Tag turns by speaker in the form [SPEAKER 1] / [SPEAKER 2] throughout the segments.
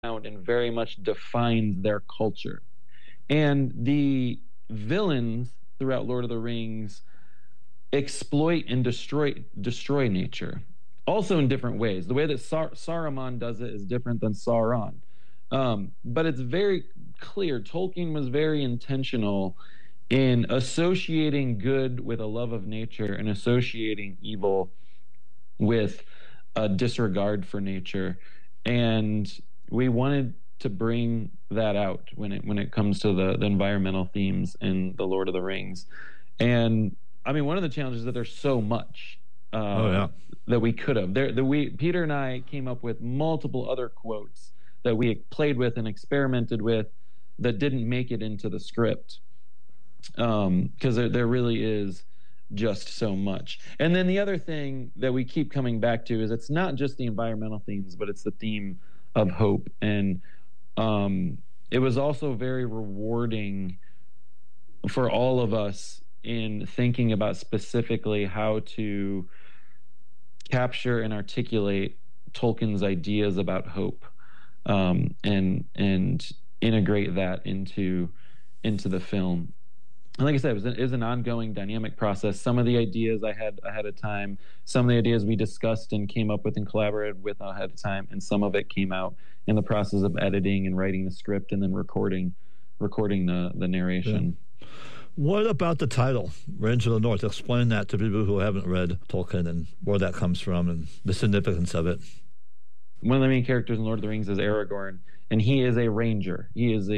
[SPEAKER 1] and very much defines their culture. And the villains throughout Lord of the Rings exploit and destroy nature, also in different ways. The way that Saruman does it is different than Sauron. But it's very clear Tolkien was very intentional in associating good with a love of nature and associating evil with a disregard for nature. And we wanted to bring that out when it comes to the environmental themes in the Lord of the Rings. And I mean, one of the challenges is that there's so much that we could have. Peter and I came up with multiple other quotes that we played with and experimented with that didn't make it into the script, because there really is just so much. And then the other thing that we keep coming back to is it's not just the environmental themes, but it's the theme of hope. And it was also very rewarding for all of us in thinking about specifically how to capture and articulate Tolkien's ideas about hope, and integrate that into the film. And like I said, it was an ongoing dynamic process. Some of the ideas I had ahead of time, some of the ideas we discussed and came up with and collaborated with ahead of time, and some of it came out in the process of editing and writing the script and then recording the narration.
[SPEAKER 2] Yeah. What about the title, Ranger of the North? Explain that to people who haven't read Tolkien and where that comes from and the significance of it.
[SPEAKER 1] One of the main characters in Lord of the Rings is Aragorn, and he is a ranger. He is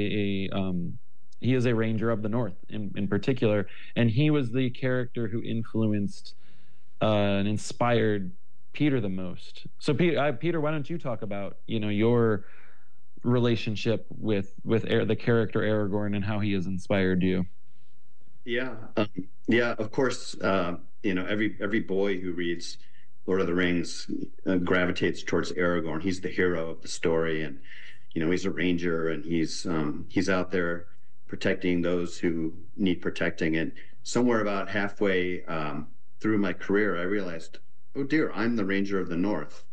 [SPEAKER 1] a ranger of the North in particular, and he was the character who influenced and inspired Peter the most. So Peter, why don't you talk about your relationship with the character Aragorn and how he has inspired you?
[SPEAKER 3] Yeah, of course. Every boy who reads Lord of the Rings gravitates towards Aragorn. He's the hero of the story, and he's a ranger, and he's out there protecting those who need protecting. And somewhere about halfway through my career, I realized, oh dear, I'm the Ranger of the North.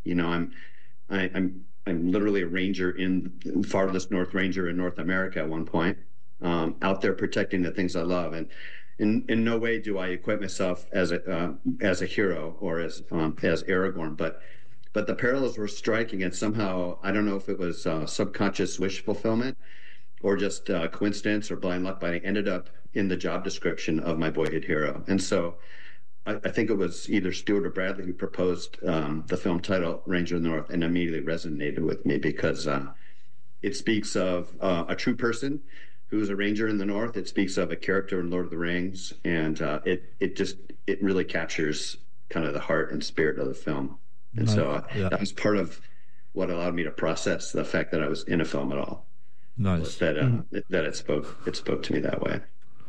[SPEAKER 3] I'm literally a ranger in the farthest North Ranger in North America at one point, out there protecting the things I love. And in no way do I equate myself as a hero or as Aragorn, but the parallels were striking, and somehow I don't know if it was subconscious wish fulfillment or just coincidence or blind luck, but I ended up in the job description of my boyhood hero. And so I think it was either Stewart or Bradley who proposed the film title Ranger of the North, and immediately resonated with me because it speaks of a true person who's a ranger in the North. It speaks of a character in Lord of the Rings, and it really captures kind of the heart and spirit of the film. And so that was part of what allowed me to process the fact that I was in a film at all.
[SPEAKER 2] Nice.
[SPEAKER 3] That it spoke to me that way.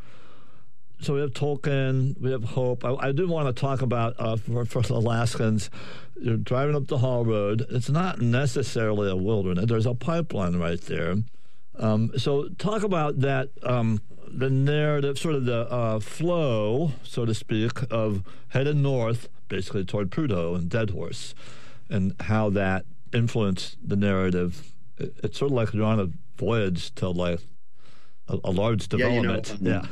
[SPEAKER 2] So we have Tolkien, we have hope. I do want to talk about, for Alaskans, you're driving up the Haul Road. It's not necessarily a wilderness. There's a pipeline right there. So talk about that, the narrative, sort of the flow, so to speak, of headed north, basically toward Prudhoe and Deadhorse, and how that influenced the narrative. It's sort of like you're on a voyage to like a large development. Yeah.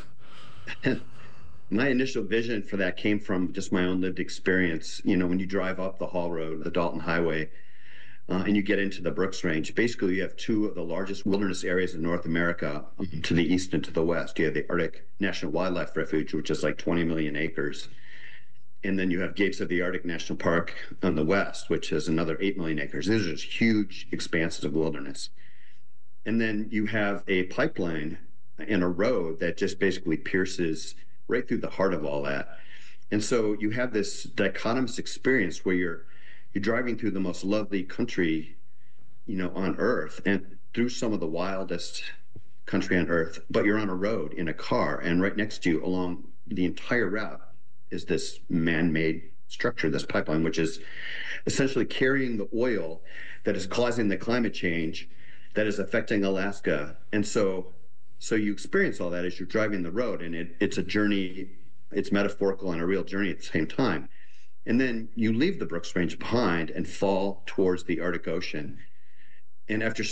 [SPEAKER 3] My initial vision for that came from just my own lived experience. When you drive up the Haul Road, the Dalton Highway, and you get into the Brooks Range, basically you have two of the largest wilderness areas in North America, to the east and to the west. You have the Arctic National Wildlife Refuge, which is like 20 million acres. And then you have Gates of the Arctic National Park on the west, which is another 8 million acres. These are just huge expanses of wilderness. And then you have a pipeline and a road that just basically pierces right through the heart of all that. And so you have this dichotomous experience where you're driving through the most lovely country, on earth, and through some of the wildest country on earth, but you're on a road in a car, and right next to you along the entire route is this man-made structure, this pipeline, which is essentially carrying the oil that is causing the climate change that is affecting Alaska. And so you experience all that as you're driving the road, and it's a journey. It's metaphorical and a real journey at the same time. And then you leave the Brooks Range behind and fall towards the Arctic Ocean. and after